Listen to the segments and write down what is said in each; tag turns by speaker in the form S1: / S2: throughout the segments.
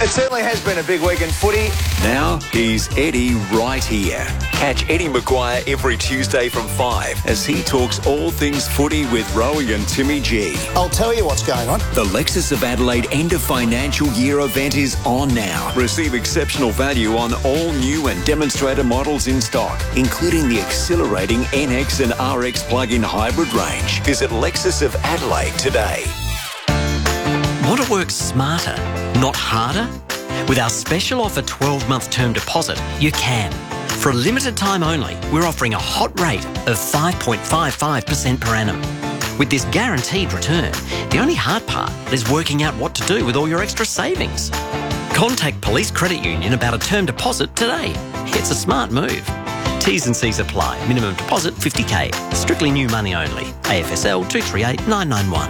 S1: It certainly has been a big week in footy.
S2: Now he's Eddie right here. Catch Eddie Maguire every Tuesday from 5 as he talks all things footy with Rowie and Timmy G.
S3: I'll tell you what's going on.
S2: The Lexus of Adelaide end of financial year event is on now. Receive exceptional value on all new and demonstrator models in stock, including the exhilarating NX and RX plug-in hybrid range. Visit Lexus of Adelaide today.
S4: Want to work smarter, not harder? With our special offer 12-month term deposit, you can. For a limited time only, we're offering a hot rate of 5.55% per annum. With this guaranteed return, the only hard part is working out what to do with all your extra savings. Contact Police Credit Union about a term deposit today. It's a smart move. T's and C's apply. Minimum deposit $50,000. Strictly new money only. AFSL 238991.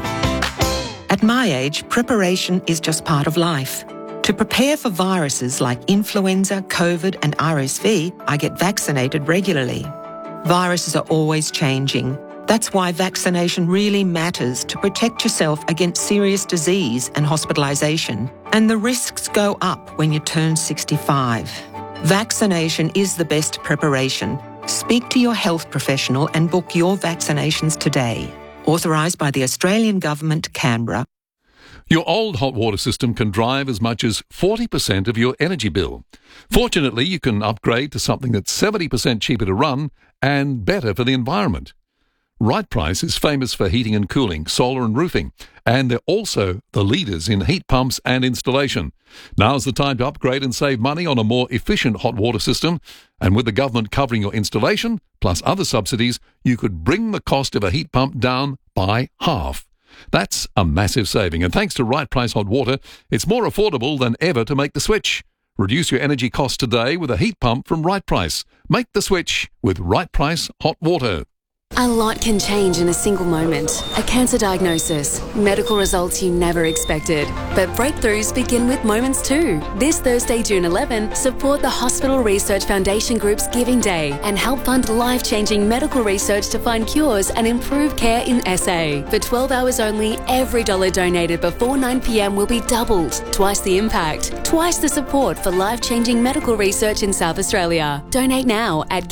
S5: At my age, preparation is just part of life. To prepare for viruses like influenza, COVID and RSV, I get vaccinated regularly. Viruses are always changing. That's why vaccination really matters to protect yourself against serious disease and hospitalisation. And the risks go up when you turn 65. Vaccination is the best preparation. Speak to your health professional and book your vaccinations today. Authorised by the Australian Government, Canberra.
S6: Your old hot water system can drive as much as 40% of your energy bill. Fortunately, you can upgrade to something that's 70% cheaper to run and better for the environment. Right Price is famous for heating and cooling, solar and roofing, and they're also the leaders in heat pumps and installation. Now's the time to upgrade and save money on a more efficient hot water system, and with the government covering your installation, plus other subsidies, you could bring the cost of a heat pump down by half. That's a massive saving, and thanks to Right Price Hot Water, it's more affordable than ever to make the switch. Reduce your energy costs today with a heat pump from Right Price. Make the switch with Right Price Hot Water.
S7: A lot can change in a single moment. A cancer diagnosis, medical results you never expected. But breakthroughs begin with moments too. This Thursday, June 11, support the Hospital Research Foundation Group's Giving Day and help fund life-changing medical research to find cures and improve care in SA. For 12 hours only, every dollar donated before 9 p.m. will be doubled. Twice the impact, twice the support for life-changing medical research in South Australia. Donate now at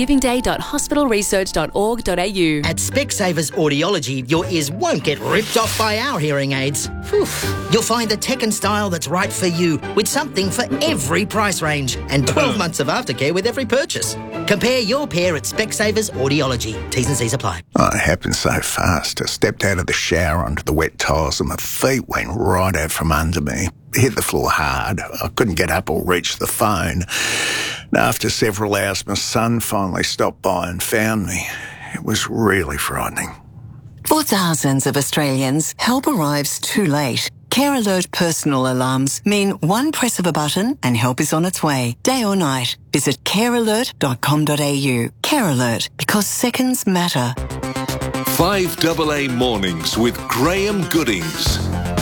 S7: givingday.hospitalresearch.org.au.
S8: At Specsavers Audiology, your ears won't get ripped off by our hearing aids. Whew. You'll find the tech and style that's right for you, with something for every price range and 12 months of aftercare with every purchase. Compare your pair at Specsavers Audiology. T's and C's apply.
S3: Oh, it happened so fast. I stepped out of the shower onto the wet tiles and my feet went right out from under me. Hit the floor hard. I couldn't get up or reach the phone. And after several hours, my son finally stopped by and found me. It was really frightening.
S9: For thousands of Australians, help arrives too late. Care Alert personal alarms mean one press of a button and help is on its way, day or night. Visit carealert.com.au. Care Alert, because seconds matter.
S10: 5AA Mornings with Graham Goodings.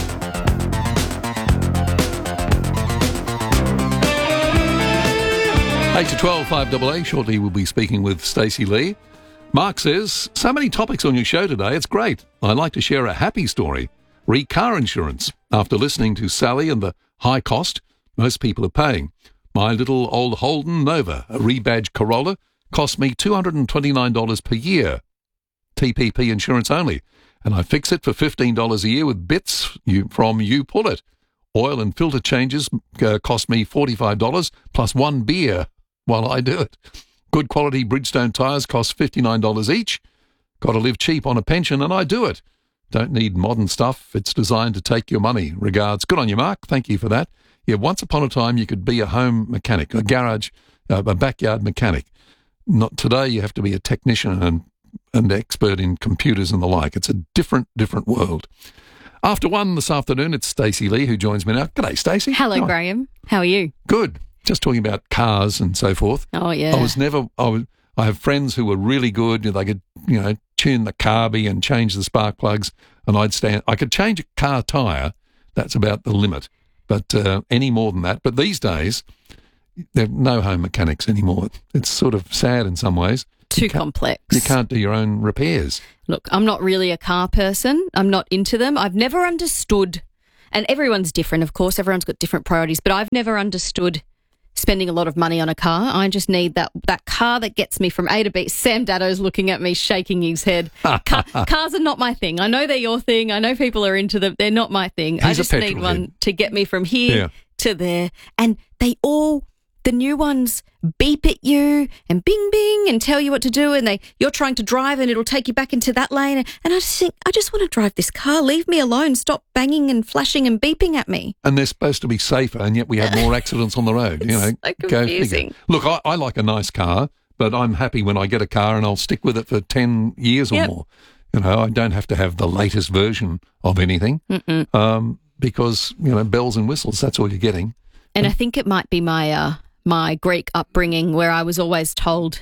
S6: Eight to 12, 5AA. Shortly we'll be speaking with Stacey Lee. Mark says, so many topics on your show today, it's great. I'd like to share a happy story. Re car insurance. After listening to Sally and the high cost most people are paying. My little old Holden Nova, a rebadged Corolla, cost me $229 per year. TPP insurance only. And I fix it for $15 a year with bits from You Pull It. Oil and filter changes cost me $45 plus one beer while I do it. Good quality Bridgestone tyres cost $59 each. Got to live cheap on a pension, and I do it. Don't need modern stuff. It's designed to take your money. Regards. Good on you, Mark. Thank you for that. Yeah, once upon a time, you could be a home mechanic, a garage, a backyard mechanic. Not today. You have to be a technician and expert in computers and the like. It's a different world. After 1 this afternoon, it's Stacey Lee who joins me now. G'day, Stacey.
S11: Hello, Graham. How are you?
S6: Good. Just talking about cars and so forth.
S11: Oh, yeah.
S6: I have friends who were really good. They could, tune the carby and change the spark plugs, and I could change a car tyre. That's about the limit. But any more than that. But these days, there are no home mechanics anymore. It's sort of sad in some ways.
S11: Too complex.
S6: You can't do your own repairs.
S11: Look, I'm not really a car person. I'm not into them. I've never understood And everyone's different, of course. Everyone's got different priorities. But I've never understood spending a lot of money on a car. I just need that car that gets me from A to B. Sam Daddo's looking at me, shaking his head. Cars are not my thing. I know they're your thing. I know people are into them. They're not my thing. I just need one to get me from here to there. And the new ones beep at you and bing, bing and tell you what to do, and you're trying to drive and it'll take you back into that lane. And I just think, I just want to drive this car. Leave me alone. Stop banging and flashing and beeping at me.
S6: And they're supposed to be safer, and yet we have more accidents on the road.
S11: So confusing.
S6: Look, I like a nice car, but I'm happy when I get a car and I'll stick with it for 10 years or more. I don't have to have the latest version of anything because, bells and whistles, that's all you're getting.
S11: And I think it might be my Greek upbringing where I was always told,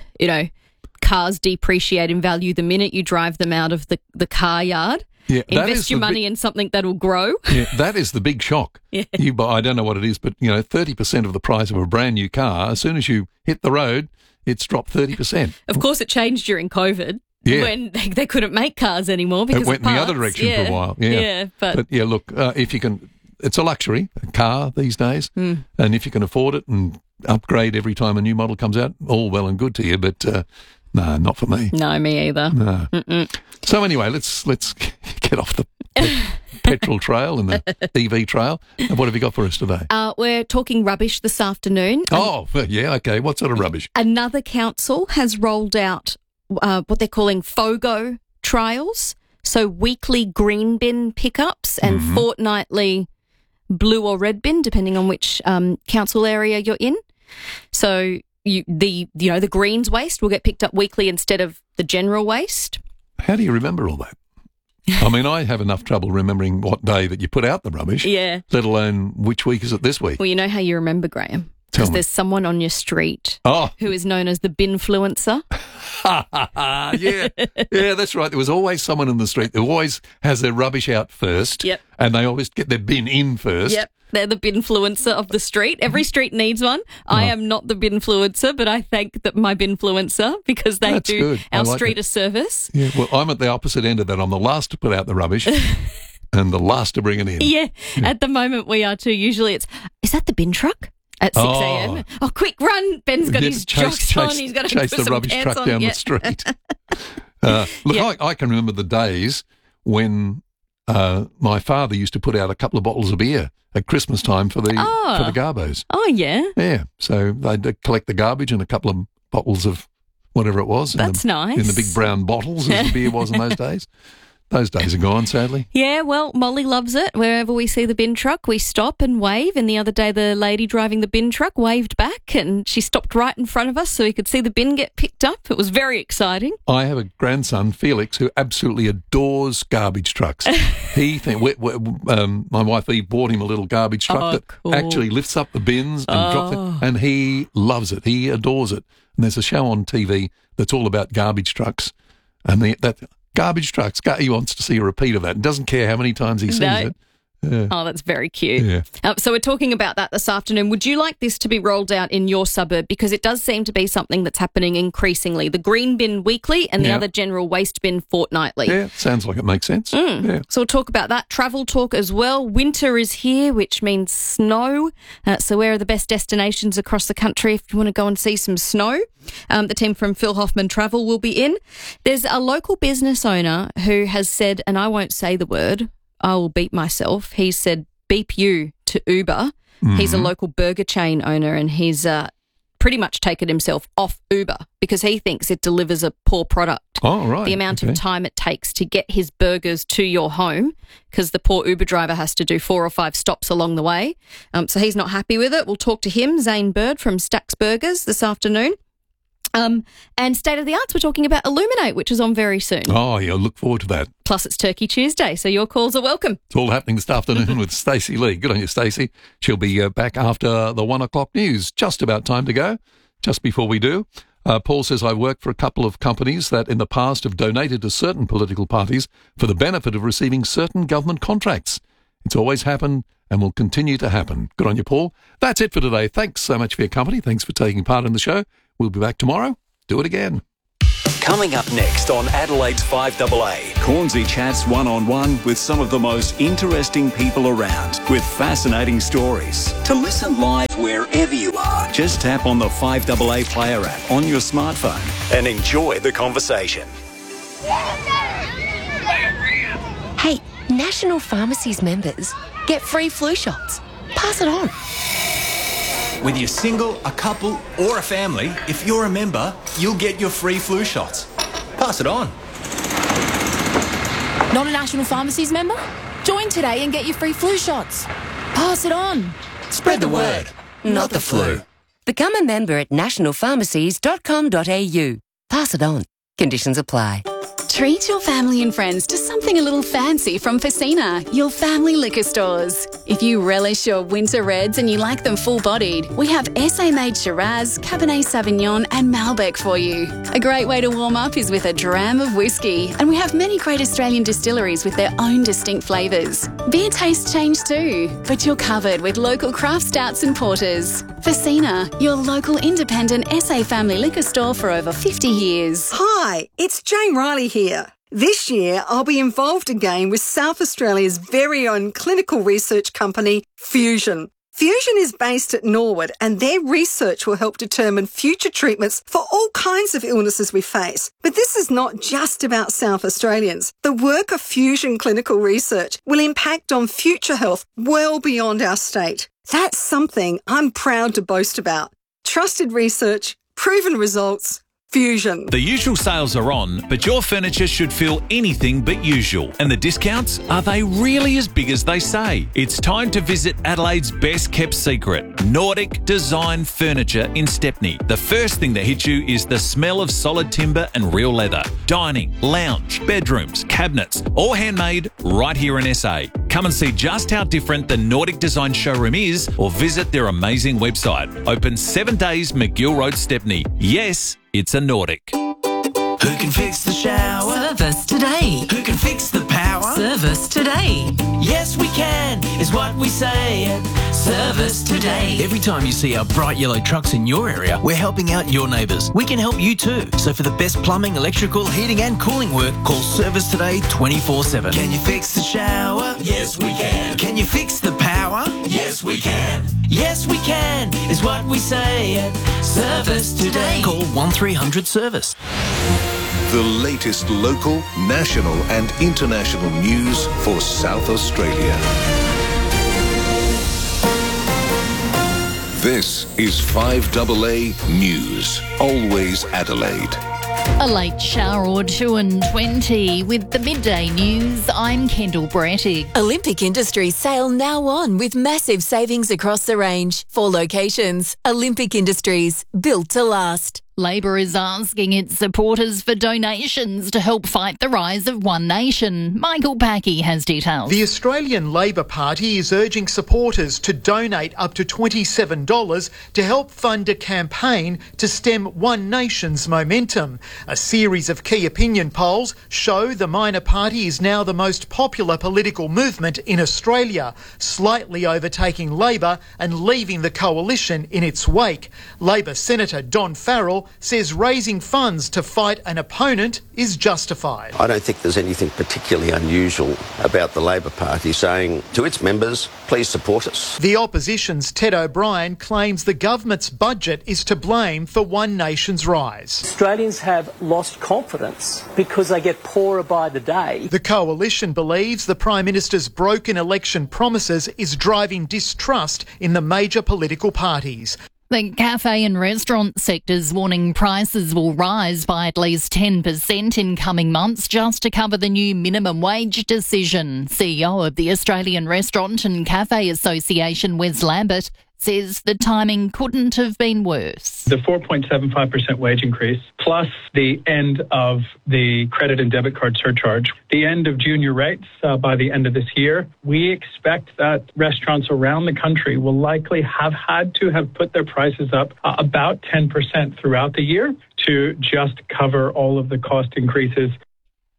S11: cars depreciate in value the minute you drive them out of the car yard. Yeah, invest your money in something that'll grow.
S6: Yeah, that is the big shock. You buy, I don't know what it is, but 30% of the price of a brand new car, as soon as you hit the road, it's dropped 30%.
S11: Of course, it changed during COVID. Yeah. When they couldn't make cars anymore because
S6: it went in the other direction for a while. But look, if you can, it's a luxury, a car these days, and if you can afford it and upgrade every time a new model comes out, all well and good to you, but no, not for me.
S11: No, me either.
S6: No. So anyway, let's get off the petrol trail and the EV trail. And what have you got for us today?
S11: We're talking rubbish this afternoon.
S6: Oh, yeah, okay. What sort of rubbish?
S11: Another council has rolled out what they're calling FOGO trials, so weekly green bin pickups and fortnightly blue or red bin, depending on which council area you're in. So the greens waste will get picked up weekly instead of the general waste.
S6: How do you remember all that? I mean, I have enough trouble remembering what day that you put out the rubbish, let alone which week is it this week.
S11: Well, you know how you remember, Graham? Because there's someone on your street who is known as the binfluencer. Yeah, that's right. There was always someone in the street who always has their rubbish out first. Yep. And they always get their bin in first. Yep. They're the binfluencer of the street. Every street needs one. I am not the binfluencer, but I thank my binfluencer because they do our street a service.
S6: Yeah, well, I'm at the opposite end of that. I'm the last to put out the rubbish and the last to bring it in.
S11: Yeah, at the moment we are too. Usually is that the bin truck? At 6 a.m. Oh, quick, run. Ben's got his jocks on. He's got to
S6: chase the rubbish truck down the street. Look, I can remember the days when my father used to put out a couple of bottles of beer at Christmas time for the garbos.
S11: Oh, yeah.
S6: Yeah. So they'd collect the garbage and a couple of bottles of whatever it was.
S11: That's nice.
S6: In the big brown bottles, as the beer was in those days. Those days are gone, sadly.
S11: Yeah, well, Molly loves it. Wherever we see the bin truck, we stop and wave. And the other day, the lady driving the bin truck waved back and she stopped right in front of us so we could see the bin get picked up. It was very exciting.
S6: I have a grandson, Felix, who absolutely adores garbage trucks. My wife Eve bought him a little garbage truck that actually lifts up the bins and drops it, and he loves it. He adores it. And there's a show on TV that's all about garbage trucks, and garbage trucks. He wants to see a repeat of that. He doesn't care how many times he sees it. Yeah.
S11: Oh, that's very cute.
S6: Yeah.
S11: So we're talking about that this afternoon. Would you like this to be rolled out in your suburb? Because it does seem to be something that's happening increasingly. The green bin weekly and the other general waste bin fortnightly.
S6: Yeah, sounds like it makes sense. Yeah.
S11: So we'll talk about that. Travel talk as well. Winter is here, which means snow. So where are the best destinations across the country if you want to go and see some snow? The team from Phil Hoffman Travel will be in. There's a local business owner who has said, and I won't say the word, I will beep myself. He said, beep you to Uber. He's a local burger chain owner and he's pretty much taken himself off Uber because he thinks it delivers a poor product.
S6: Oh, right.
S11: The amount of time it takes to get his burgers to your home because the poor Uber driver has to do 4 or 5 stops along the way. So he's not happy with it. We'll talk to him, Zane Bird from Stacks Burgers this afternoon. And State of the Arts, we're talking about Illuminate, which is on very soon.
S6: Oh, yeah, look forward to that.
S11: Plus, it's Turkey Tuesday, so your calls are welcome.
S6: It's all happening this afternoon with Stacey Lee. Good on you, Stacey. She'll be back after the 1 o'clock news. Just about time to go. Just before we do, Paul says, I work for a couple of companies that in the past have donated to certain political parties for the benefit of receiving certain government contracts. It's always happened and will continue to happen. Good on you, Paul. That's it for today. Thanks so much for your company. Thanks for taking part in the show. We'll be back tomorrow. Do it again.
S2: Coming up next on Adelaide's 5AA, Cornsey chats one-on-one with some of the most interesting people around with fascinating stories. To listen live wherever you are, just tap on the 5AA Player app on your smartphone and enjoy the conversation.
S12: Hey, National Pharmacies members get free flu shots. Pass it on.
S13: Whether you're single, a couple or a family, if you're a member, you'll get your free flu shots. Pass it on.
S14: Not a National Pharmacies member? Join today and get your free flu shots. Pass it on.
S13: Spread the word, not the flu.
S12: Become a member at nationalpharmacies.com.au. Pass it on. Conditions apply.
S15: Treat your family and friends to something a little fancy from Facina, your family liquor stores. If you relish your winter reds and you like them full-bodied, we have SA-made Shiraz, Cabernet Sauvignon and Malbec for you. A great way to warm up is with a dram of whiskey, and we have many great Australian distilleries with their own distinct flavours. Beer tastes change too, but you're covered with local craft stouts and porters. Facina, your local independent SA family liquor store for over 50 years.
S16: Hi, it's Jane Riley here. This year, I'll be involved again with South Australia's very own clinical research company, Fusion. Fusion is based at Norwood, and their research will help determine future treatments for all kinds of illnesses we face. But this is not just about South Australians. The work of Fusion Clinical Research will impact on future health well beyond our state. That's something I'm proud to boast about. Trusted research, proven results, Fusion.
S17: The usual sales are on, but your furniture should feel anything but usual. And the discounts, are they really as big as they say? It's time to visit Adelaide's best kept secret, Nordic Design Furniture in Stepney. The first thing that hits you is the smell of solid timber and real leather. Dining, lounge, bedrooms, cabinets, all handmade right here in SA. Come and see just how different the Nordic Design showroom is, or visit their amazing website. Open 7 days, McGill Road, Stepney. Yes, it's a Nordic.
S18: Who can fix the shower?
S19: Service today.
S18: Who can fix the power?
S19: Service today.
S18: Yes, we can, is what we say at Service Today.
S20: Every time you see our bright yellow trucks in your area, we're helping out your neighbours. We can help you too. So for the best plumbing, electrical, heating and cooling work, call Service Today 24/7.
S18: Can you fix the shower? Yes, we can. Can you fix the power? Yes, we can. Yes, we can, is what we say at Service Today.
S20: Call 1300 Service.
S10: The latest local, national and international news for South Australia. This is 5AA News. Always Adelaide.
S11: A late shower or 2:20 with the midday news. I'm Kendall Brattig.
S21: Olympic Industries sale now on with massive savings across the range. 4 locations. Olympic Industries, built to last.
S11: Labor is asking its supporters for donations to help fight the rise of One Nation. Michael Packey has details.
S22: The Australian Labor Party is urging supporters to donate up to $27 to help fund a campaign to stem One Nation's momentum. A series of key opinion polls show the minor party is now the most popular political movement in Australia, slightly overtaking Labor and leaving the coalition in its wake. Labor Senator Don Farrell says raising funds to fight an opponent is justified.
S23: I don't think there's anything particularly unusual about the Labor Party saying to its members, please support us.
S22: The opposition's Ted O'Brien claims the government's budget is to blame for One Nation's rise.
S24: Australians have lost confidence because they get poorer by the day.
S22: The coalition believes the Prime Minister's broken election promises is driving distrust in the major political parties.
S11: The cafe and restaurant sector's warning prices will rise by at least 10% in coming months just to cover the new minimum wage decision. CEO of the Australian Restaurant and Cafe Association, Wes Lambert, says the timing couldn't have been worse.
S25: The 4.75% wage increase, plus the end of the credit and debit card surcharge, the end of junior rates by the end of this year, we expect that restaurants around the country will likely have had to have put their prices up about 10% throughout the year to just cover all of the cost increases.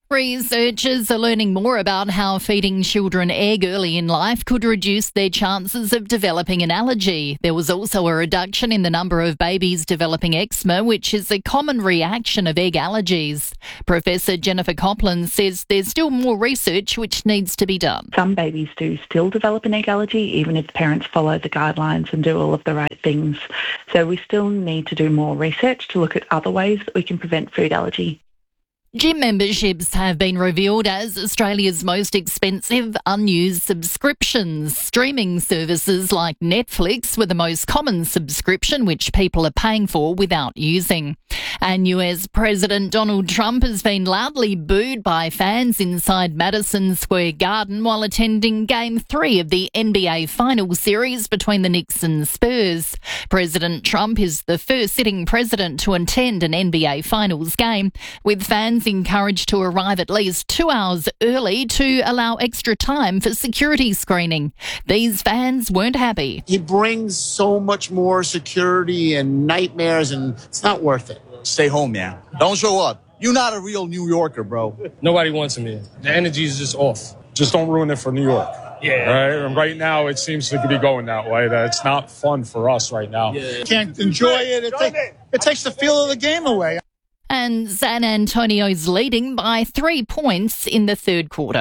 S1: Researchers are learning more about how feeding children egg early in life could reduce their chances of developing an allergy. There was also a reduction in the number of babies developing eczema, which is a common reaction of egg allergies. Professor Jennifer Copland says there's still more research which needs to be done.
S4: Some babies do still develop an egg allergy, even if parents follow the guidelines and do all of the right things. So we still need to do more research to look at other ways that we can prevent food allergy.
S1: Gym memberships have been revealed as Australia's most expensive unused subscriptions. Streaming services like Netflix were the most common subscription which people are paying for without using. And US President Donald Trump has been loudly booed by fans inside Madison Square Garden while attending Game 3 of the NBA Finals series between the Knicks and Spurs. President Trump is the first sitting president to attend an NBA Finals game, with fans encouraged to arrive at least 2 hours early to allow extra time for security screening. These fans weren't happy.
S5: He brings so much more security and nightmares, and it's not worth it.
S7: Stay home, man. Don't show up. You're not a real New Yorker, bro.
S8: Nobody wants him here. The energy is just off. Just don't ruin it for New York. Yeah. Right? And right now, it seems to be going that way. That it's not fun for us right now.
S5: Yeah. Can't enjoy it. It takes the feel of the game away.
S1: And San Antonio's leading by 3 points in the third quarter.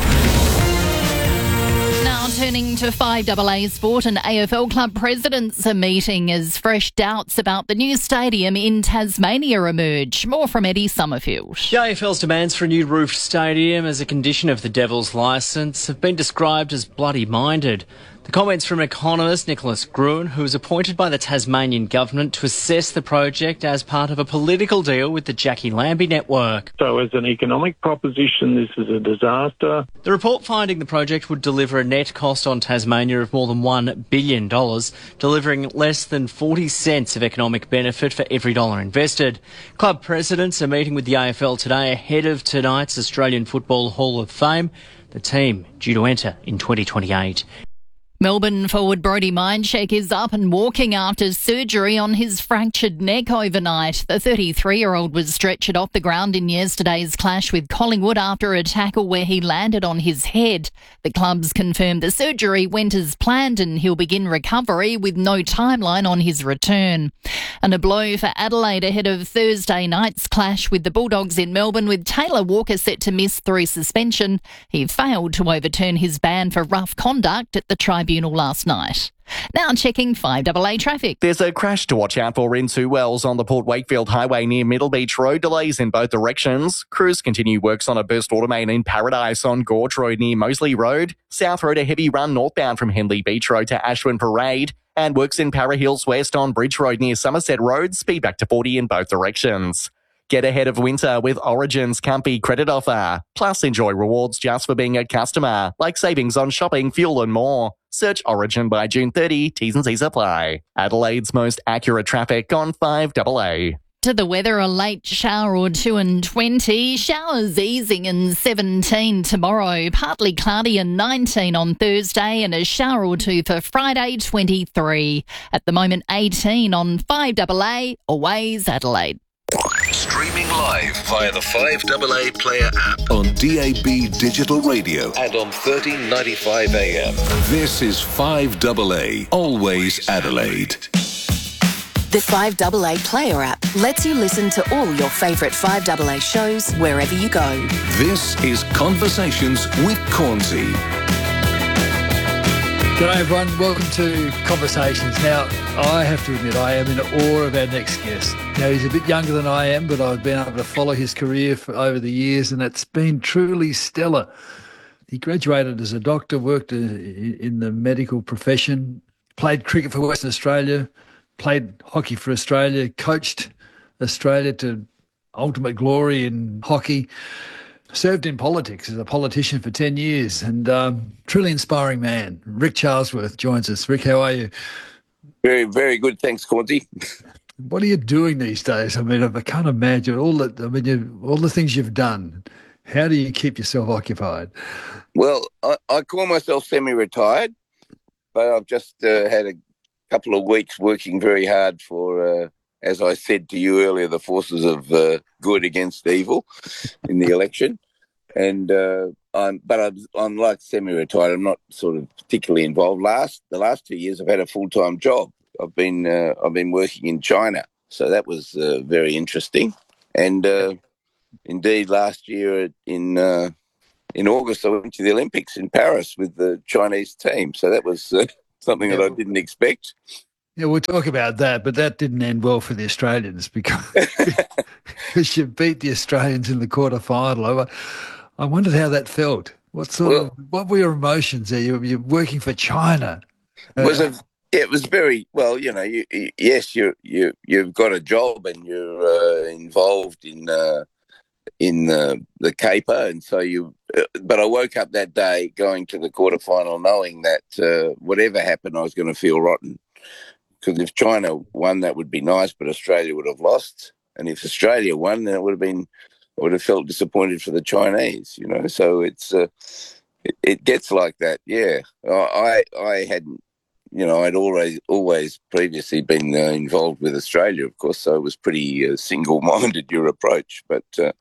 S1: Now turning to 5AA sport, and AFL club presidents are meeting as fresh doubts about the new stadium in Tasmania emerge. More from Eddie Summerfield.
S26: The AFL's demands for a new roofed stadium as a condition of the Devils' licence have been described as bloody-minded. The comments from economist Nicholas Gruen, who was appointed by the Tasmanian government to assess the project as part of a political deal with the Jackie Lambie network.
S27: So as an economic proposition, this is a disaster.
S26: The report finding the project would deliver a net cost on Tasmania of more than $1 billion, delivering less than 40 cents of economic benefit for every dollar invested. Club presidents are meeting with the AFL today ahead of tonight's Australian Football Hall of Fame, the team due to enter in 2028.
S1: Melbourne forward Brodie Mindcheck is up and walking after surgery on his fractured neck overnight. The 33-year-old was stretchered off the ground in yesterday's clash with Collingwood after a tackle where he landed on his head. The clubs confirmed the surgery went as planned and he'll begin recovery with no timeline on his return. And a blow for Adelaide ahead of Thursday night's clash with the Bulldogs in Melbourne, with Taylor Walker set to miss through suspension. He failed to overturn his ban for rough conduct at the tribunal last night. Now checking 5AA traffic.
S28: There's a crash to watch out for in Two Wells on the Port Wakefield Highway near Middle Beach Road. Delays in both directions. Crews continue works on a burst water main in Paradise on Gorge Road near Moseley Road. South Road a heavy run northbound from Henley Beach Road to Ashwin Parade. And works in Para Hills West on Bridge Road near Somerset Road. Speed back to 40 in both directions. Get ahead of winter with Origin's Comfy credit offer. Plus, enjoy rewards just for being a customer, like savings on shopping, fuel and more. Search Origin by June 30. T's and C's apply. Adelaide's most accurate traffic on 5AA.
S1: To the weather, a late shower or two and 20. Showers easing and 17 tomorrow. Partly cloudy and 19 on Thursday, and a shower or two for Friday, 23. At the moment, 18 on 5AA. Always Adelaide.
S10: Streaming live via the 5AA Player app on DAB Digital Radio and on 1395 AM. This is 5AA, always Adelaide.
S21: The 5AA Player app lets you listen to all your favourite 5AA shows wherever you go.
S10: This is Conversations with Cornsey.
S29: G'day everyone, welcome to Conversations. Now, I have to admit, I am in awe of our next guest. Now, he's a bit younger than I am, but I've been able to follow his career over the years, and it's been truly stellar. He graduated as a doctor, worked in the medical profession, played cricket for Western Australia, played hockey for Australia, coached Australia to ultimate glory in hockey, served in politics as a politician for 10 years, and truly inspiring man. Rick Charlesworth joins us. Rick, how are you?
S30: Very, very good. Thanks, Cornsey.
S29: What are you doing these days? I mean, I can't imagine all the things you've done. How do you keep yourself occupied?
S30: Well, I call myself semi-retired, but I've just had a couple of weeks working very hard for, as I said to you earlier, the forces of good against evil in the election. And I'm like semi-retired. I'm not sort of particularly involved. The last 2 years, I've had a full-time job. I've been working in China, so that was very interesting. And indeed, last year in August, I went to the Olympics in Paris with the Chinese team. So that was something that I didn't expect.
S29: Yeah, we'll talk about that, but that didn't end well for the Australians because you beat the Australians in the quarterfinal. I wondered how that felt. What were your emotions there? You're working for China.
S30: It was very well. You know, you've got a job and you're involved in the caper, and so but I woke up that day going to the quarterfinal knowing that whatever happened, I was going to feel rotten. Because if China won, that would be nice, but Australia would have lost. And if Australia won, then I would have felt disappointed for the Chinese. You know, so it gets like that. Yeah, I hadn't. You know, I'd always previously been involved with Australia, of course, so it was pretty single-minded, your approach. But,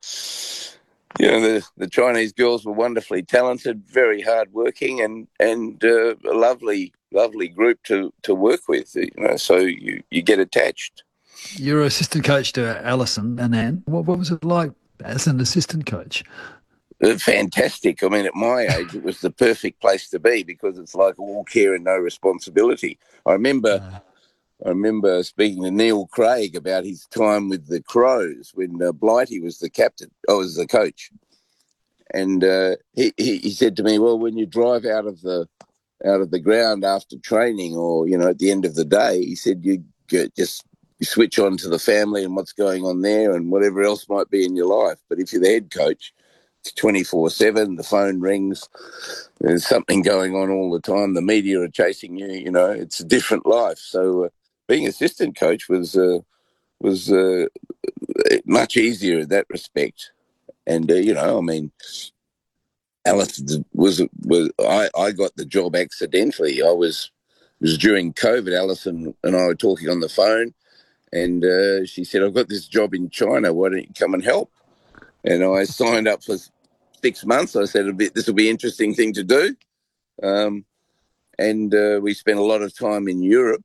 S30: you know, the Chinese girls were wonderfully talented, very hard-working, and a lovely group to work with, you know, so you get attached.
S29: You're assistant coach to Alison and Anne. What was it like as an assistant coach?
S30: Fantastic. I mean, at my age, it was the perfect place to be because it's like all care and no responsibility. I remember speaking to Neil Craig about his time with the Crows when Blighty was the captain. I was the coach, and he said to me, "Well, when you drive out of the ground after training, or you know, at the end of the day," he said, "you switch on to the family and what's going on there, and whatever else might be in your life. But if you're the head coach, 24/7, the phone rings, there's something going on all the time, the media are chasing you, you know, it's a different life." So being assistant coach was much easier in that respect. And, you know, I mean, Alison I got the job accidentally. It was during COVID. Alison and I were talking on the phone, and she said, "I've got this job in China, why don't you come and help?" And I signed up for 6 months. I said, this will be an interesting thing to do. And we spent a lot of time in Europe.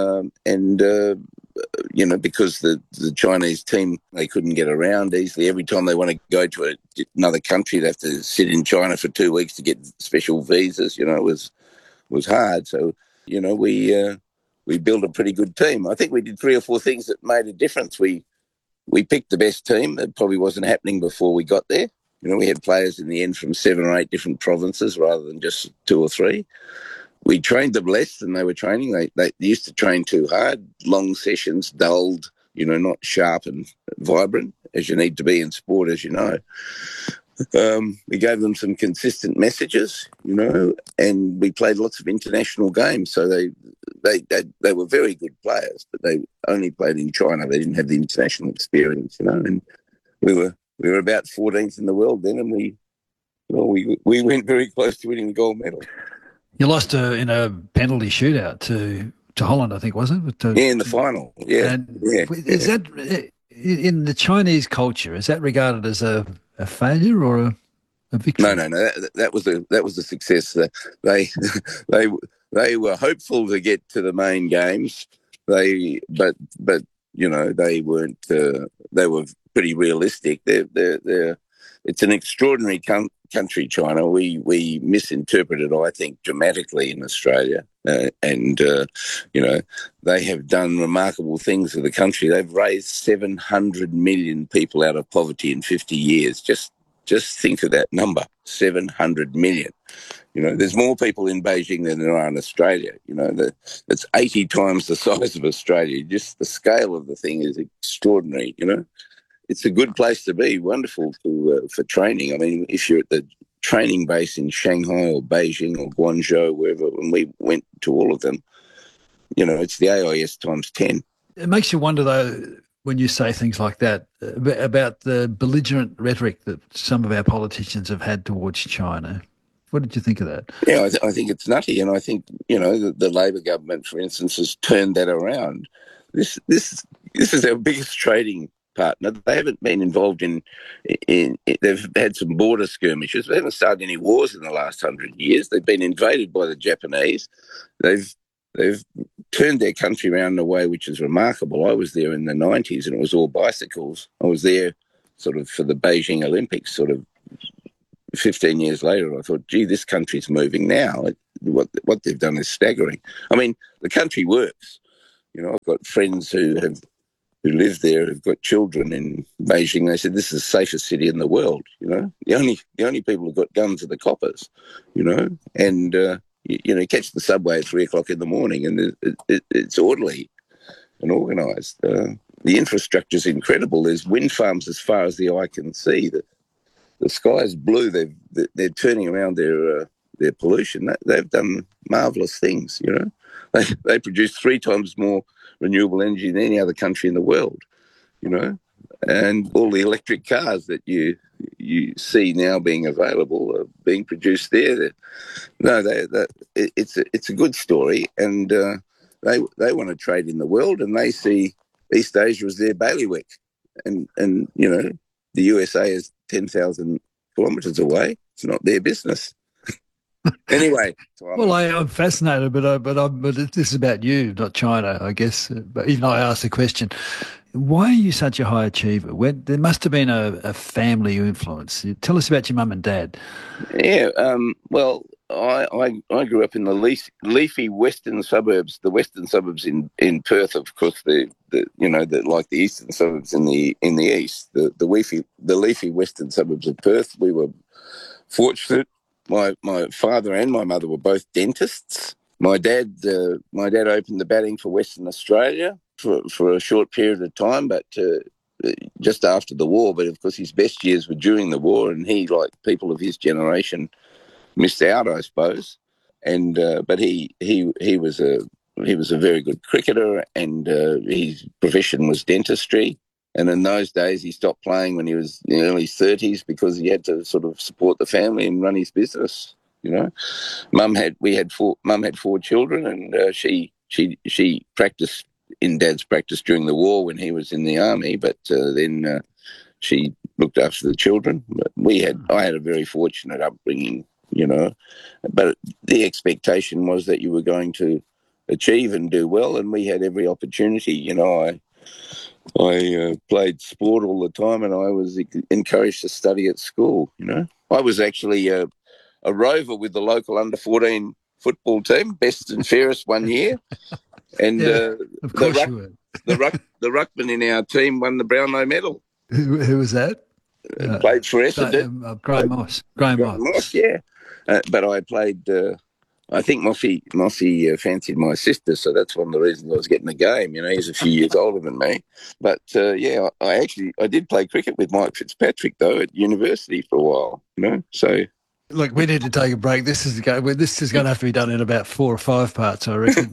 S30: You know, because the Chinese team, they couldn't get around easily. Every time they want to go to another country, they have to sit in China for 2 weeks to get special visas. You know, it was hard. So, you know, we built a pretty good team. I think we did 3 or 4 things that made a difference. We picked the best team. That probably wasn't happening before we got there. You know, we had players in the end from 7 or 8 different provinces rather than just 2 or 3. We trained them less than they were training. They used to train too hard, long sessions, dulled, you know, not sharp and vibrant as you need to be in sport, as you know. We gave them some consistent messages, you know, and we played lots of international games. So they were very good players, but they only played in China. They didn't have the international experience, you know. And we were about 14th in the world then, and we went very close to winning the gold medal.
S29: You lost in a penalty shootout to Holland, I think, was it?
S30: Yeah, in the final. Yeah.
S29: Is that in the Chinese culture? Is that regarded as a failure or a victory?
S30: No. That was a success. They were hopeful to get to the main games. But you know, they weren't. They were pretty realistic. It's an extraordinary country, China. We misinterpreted, I think, dramatically in Australia. And you know, they have done remarkable things for the country. They've raised 700 million people out of poverty in 50 years. Just think of that number, 700 million. You know, there's more people in Beijing than there are in Australia. You know, it's 80 times the size of Australia. Just the scale of the thing is extraordinary, you know. It's a good place to be, wonderful for training. I mean, if you're at the training base in Shanghai or Beijing or Guangzhou, wherever, when we went to all of them, you know, it's the AIS times 10.
S29: It makes you wonder, though, when you say things like that, about the belligerent rhetoric that some of our politicians have had towards China. What did you think of that?
S30: Yeah, I think it's nutty, and I think, you know, the Labor government, for instance, has turned that around. This is our biggest trading partner. They haven't been involved in they've had some border skirmishes. They haven't started any wars in the last 100 years. They've been invaded by the Japanese. They've turned their country around in a way which is remarkable. I was there in the 90s and it was all bicycles. I was there sort of for the Beijing Olympics sort of 15 years later. I thought, gee, this country's moving now. What they've done is staggering. I mean, the country works. You know, I've got friends who live there, who've got children in Beijing. They said, this is the safest city in the world, you know. The only people who've got guns are the coppers, you know. And, you catch the subway at 3 o'clock in the morning and it's orderly and organised. The infrastructure's incredible. There's wind farms as far as the eye can see. The sky is blue. They're turning around their pollution. They've done marvellous things, you know. They produce 3 times more renewable energy than any other country in the world, you know. And all the electric cars that you see now being available are being produced there. It's a good story, and they want to trade in the world, and they see East Asia as their bailiwick, and you know, the USA is 10,000 kilometres away. It's not their business. Anyway,
S29: well, I'm fascinated, but this is about you, not China, I guess. But even I asked the question, why are you such a high achiever? There must have been a family influence. Tell us about your mum and dad.
S30: Yeah, well, I grew up in the leafy western suburbs. The western suburbs in Perth, of course, like the eastern suburbs in the east. The leafy western suburbs of Perth. We were fortunate. My father and my mother were both dentists. My dad opened the batting for Western Australia for a short period of time, but just after the war. But of course, his best years were during the war, and he, like people of his generation, missed out, I suppose. And but he was a very good cricketer, and his profession was dentistry. And in those days, he stopped playing when he was in the early 30s because he had to sort of support the family and run his business. You know, Mum had 4 children, and she practiced in Dad's practice during the war when he was in the army. But then she looked after the children. But I had a very fortunate upbringing, you know. But the expectation was that you were going to achieve and do well, and we had every opportunity. You know, I played sport all the time, and I was encouraged to study at school, you know. I was actually a rover with the local under-14 football team, best and fairest one year. And the ruckman in our team won the Brownlow medal.
S29: Who was that?
S30: Played for Essendon.
S29: Graham Moss. Graham Moss,
S30: yeah. But I played... I think Mossy fancied my sister, so that's one of the reasons I was getting the game. You know, he's a few years older than me. But, I did play cricket with Mike Fitzpatrick, though, at university for a while, you know, so...
S29: Look, we need to take a break. This is going to have to be done in about 4 or 5 parts, I reckon.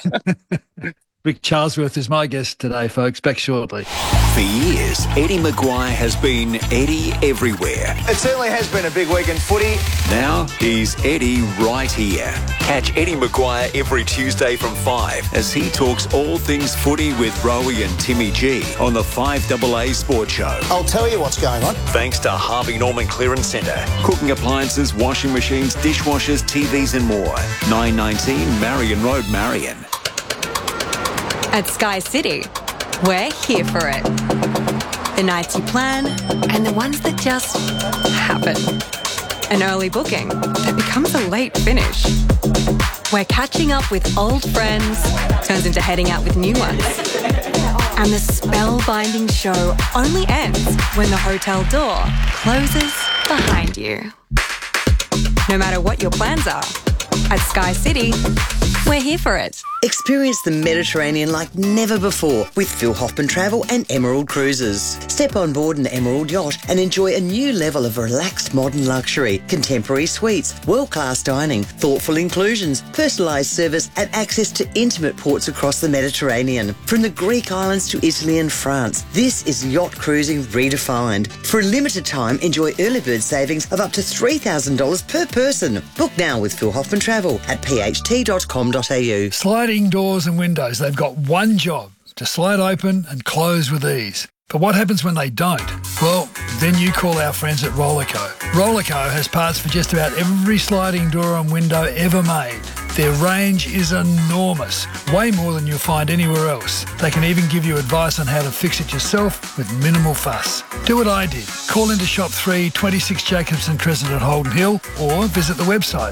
S29: Rick Charlesworth is my guest today, folks. Back shortly.
S10: For years, Eddie Maguire has been Eddie everywhere.
S2: It certainly has been a big week in footy.
S10: Now he's Eddie right here. Catch Eddie Maguire every Tuesday from 5 as he talks all things footy with Rowie and Timmy G on the 5AA Sports Show.
S2: I'll tell you what's going on.
S10: Thanks to Harvey Norman Clearance Centre. Cooking appliances, washing machines, dishwashers, TVs and more. 919 Marion Road, Marion.
S3: At Sky City, we're here for it. The nights you plan and the ones that just happen. An early booking that becomes a late finish. Where catching up with old friends turns into heading out with new ones. And the spellbinding show only ends when the hotel door closes behind you. No matter what your plans are, at Sky City, we're here for it.
S6: Experience the Mediterranean like never before with Phil Hoffman Travel and Emerald Cruises. Step on board an Emerald yacht and enjoy a new level of relaxed modern luxury, contemporary suites, world-class dining, thoughtful inclusions, personalised service and access to intimate ports across the Mediterranean. From the Greek islands to Italy and France, this is yacht cruising redefined. For a limited time, enjoy early bird savings of up to $3,000 per person. Book now with Phil Hoffman Travel at pht.com.au.
S29: Sliding doors and windows, they've got one job: to slide open and close with ease. But what happens when they don't? Well, then you call our friends at Rollerco. Rollerco has parts for just about every sliding door and window ever made. Their range is enormous, way more than you'll find anywhere else. They can even give you advice on how to fix it yourself with minimal fuss. Do what I did. Call into Shop 3, 26 Jacobson Crescent at Holden Hill, or visit the website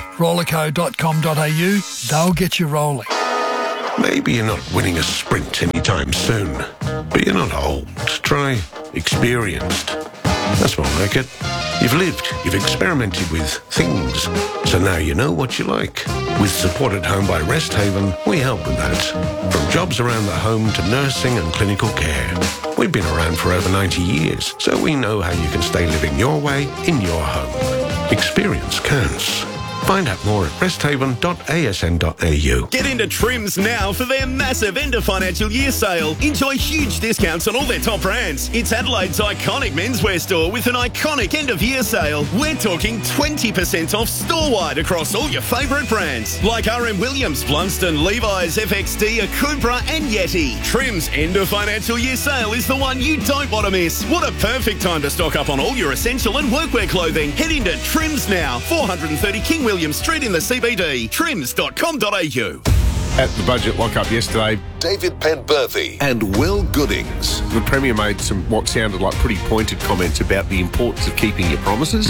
S29: rollerco.com.au. They'll get you rolling.
S9: Maybe you're not winning a sprint anytime soon, but you're not old. Try experienced. That's more like it. You've lived, you've experimented with things, so now you know what you like. With Support at Home by Rest Haven, we help with that. From jobs around the home to nursing and clinical care. We've been around for over 90 years, so we know how you can stay living your way in your home. Experience counts. Find out more at resthaven.asn.au.
S12: Get into Trims now for their massive end of financial year sale. Enjoy huge discounts on all their top brands. It's Adelaide's iconic menswear store with an iconic end of year sale. We're talking 20% off store-wide across all your favourite brands like RM Williams, Blundstone, Levi's, FXD, Akubra and Yeti. Trims end of financial year sale is the one you don't want to miss. What a perfect time to stock up on all your essential and workwear clothing. Head into Trims now, 430 King William Street in the CBD. Trims.com.au.
S13: At the budget lock-up yesterday,
S10: David Penberthy and Will Goodings.
S13: The Premier made some what sounded like pretty pointed comments about the importance of keeping your promises.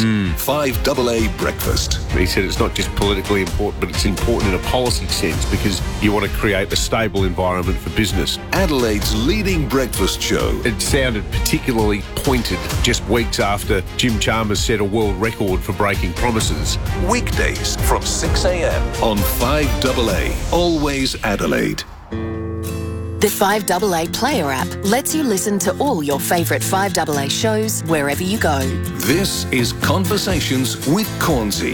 S10: 5AA breakfast.
S13: He said it's not just politically important, but it's important in a policy sense because you want to create a stable environment for business.
S10: Adelaide's leading breakfast show.
S13: It sounded particularly pointed just weeks after Jim Chalmers set a world record for breaking promises.
S10: Weekdays from 6 a.m. on 5AA. Always Adelaide.
S14: The 5AA Player app lets you listen to all your favourite 5AA shows wherever you go.
S10: This is Conversations with Cornsey.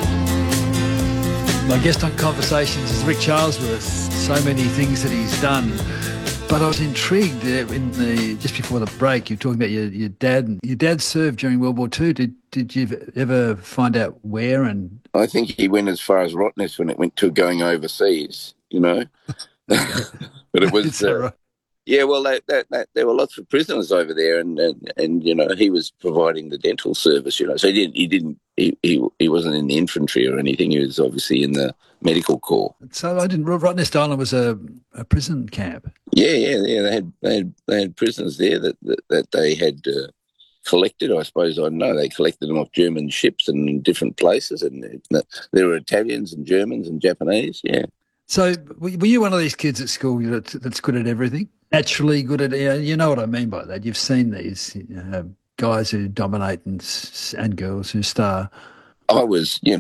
S29: My guest on Conversations is Rick Charlesworth. So many things that he's done. But I was intrigued just before the break, you were talking about your dad. Your dad served during World War II. Did you ever find out where? And
S30: I think he went as far as Rottnest when it went to going overseas, you know. But it was, yeah. Well, there were lots of prisoners over there, and you know he was providing the dental service, you know. So he wasn't in the infantry or anything. He was obviously in the medical corps.
S29: So Rottnest Island was a prison camp.
S30: Yeah. They had prisoners there that they had collected. I suppose I don't know. They collected them off German ships and in different places, and there were Italians and Germans and Japanese. Yeah.
S29: So were you one of these kids at school that's good at everything? Naturally good at, you know what I mean by that. You've seen these guys who dominate and girls who star.
S30: I was, at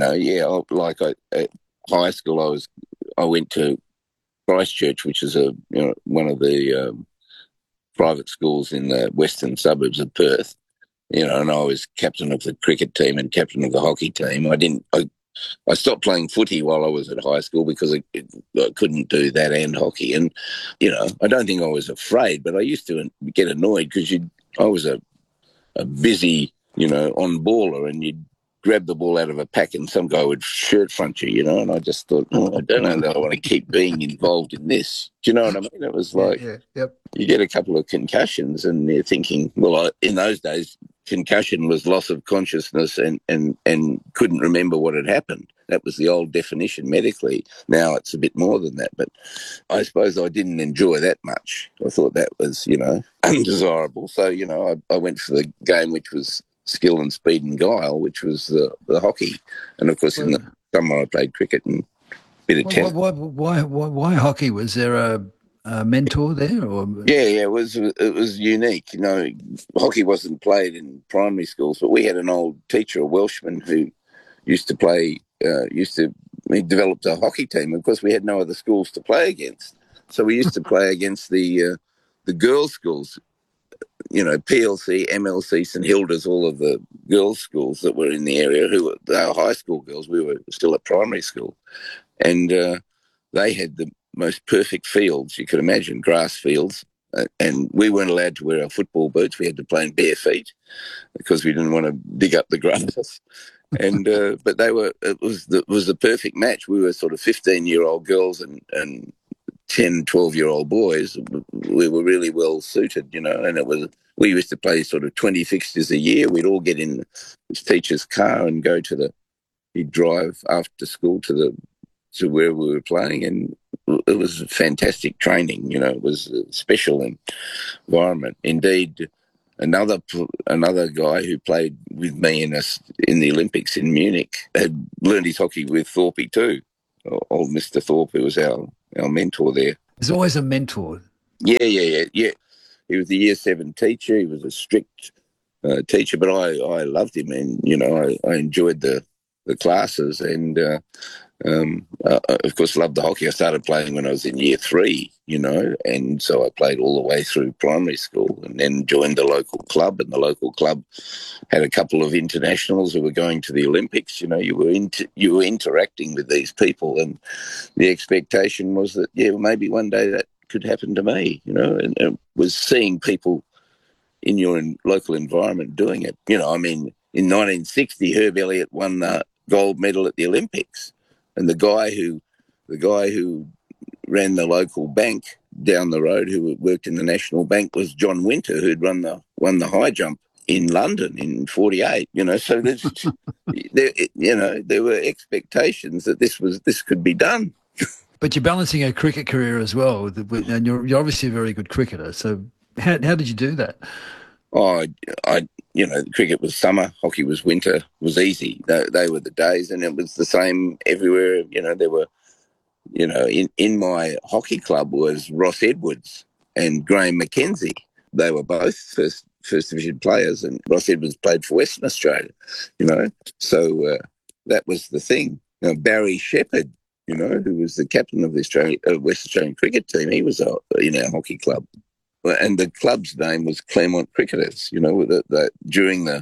S30: high school, I went to Christchurch, which is one of the private schools in the western suburbs of Perth. And I was captain of the cricket team and captain of the hockey team. I stopped playing footy while I was at high school because I couldn't do that and hockey. And, I don't think I was afraid, but I used to get annoyed because I was a busy, on-baller, and you'd grab the ball out of a pack and some guy would shirt front you, and I just thought, I don't know that I want to keep being involved in this. Do you know what I mean? It was like you get a couple of concussions and you're thinking, well, in those days, concussion was loss of consciousness and couldn't remember what had happened. That was the old definition medically. Now it's a bit more than that, but I suppose I didn't enjoy that much. I thought that was, undesirable. So, I went for the game which was skill and speed and guile, which was the hockey. And, of course, in the summer I played cricket and a bit of tennis.
S29: Why hockey? Was there a mentor there? Or?
S30: Yeah, it was unique. Hockey wasn't played in primary schools, but we had an old teacher, a Welshman, who used to play, he developed a hockey team. Of course, we had no other schools to play against. So we used to play against the girls' schools, PLC, MLC, St Hilda's, all of the girls' schools that were in the area, who were high school girls. We were still at primary school. And they had the most perfect fields you could imagine, grass fields. And we weren't allowed to wear our football boots. We had to play in bare feet because we didn't want to dig up the grass. And but it was the perfect match. We were sort of 15-year-old girls and 10, 12-year-old boys, we were really well suited, you know, and we used to play sort of 20 fixtures a year. We'd all get in his teacher's car and go he'd drive after school to where we were playing, and it was fantastic training, you know. It was a special environment. Indeed, another guy who played with me in the Olympics in Munich had learned his hockey with Thorpe too. Old Mr. Thorpe, who was our mentor there.
S29: There's always a mentor.
S30: Yeah. He was a Year 7 teacher. He was a strict teacher, but I loved him, and, you know, I enjoyed the classes, and of course loved the hockey. I started playing when I was in Year 3, you know, and so I played all the way through primary school, and then joined the local club, and the local club had a couple of internationals who were going to the Olympics. You know, you were interacting with these people, and the expectation was that, yeah, maybe one day that could happen to me, you know, and it was seeing people in your local environment doing it. You know, I mean, in 1960, Herb Elliott won the gold medal at the Olympics, and the guy who ran the local bank down the road, who worked in the National Bank, was John Winter, who'd won the high jump in London in 1948. You know, so there were expectations that this could be done.
S29: But you're balancing a cricket career as well, and you're obviously a very good cricketer. So how did you do that? Cricket was summer, hockey was winter, was easy. They were the days, and it was the same everywhere. You know, there were, you know, in my hockey club was Ross Edwards and Graham McKenzie. They were both first division players, and Ross Edwards played for Western Australia, you know. So that was the thing. Now, Barry Shepherd, you know, who was the captain of the West Australian cricket team, he was in our hockey club. And the club's name was Claremont Cricketers. You know, during the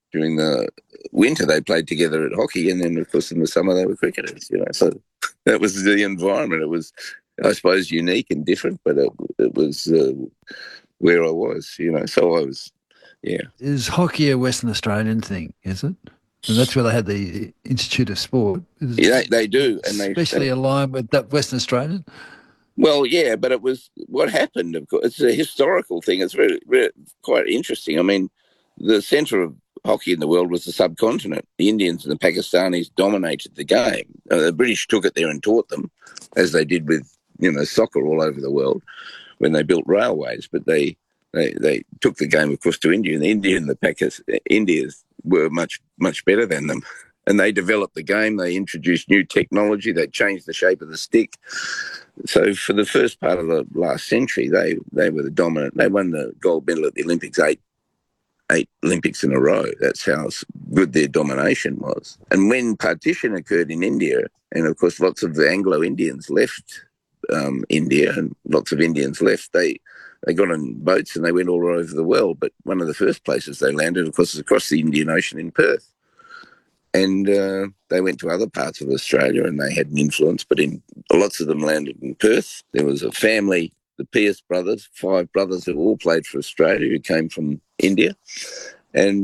S29: winter they played together at hockey, and then of course in the summer they were cricketers. You know, so that was the environment. It was, I suppose, unique and different, but it was where I was. You know, so I was, yeah. Is hockey a Western Australian thing? Is it? And that's where they had the Institute of Sport.
S30: Yeah, they do, and they
S29: especially aligned with that Western Australian.
S30: Well, yeah, but it was what happened. Of course, it's a historical thing. It's really quite interesting. I mean, the centre of hockey in the world was the subcontinent. The Indians and the Pakistanis dominated the game. The British took it there and taught them, as they did with, you know, soccer all over the world when they built railways. But they took the game, of course, to India, and the India and the Indians were much better than them. And they developed the game. They introduced new technology. They changed the shape of the stick. So for the first part of the last century, they were the dominant. They won the gold medal at the Olympics, eight Olympics in a row. That's how good their domination was. And when partition occurred in India, and of course lots of the Anglo-Indians left India, and lots of Indians left, they got on boats and they went all over the world. But one of the first places they landed, of course, was across the Indian Ocean in Perth. And they went to other parts of Australia and they had an influence, but lots of them landed in Perth. There was a family, the Pierce brothers, 5 brothers who all played for Australia, who came from India. And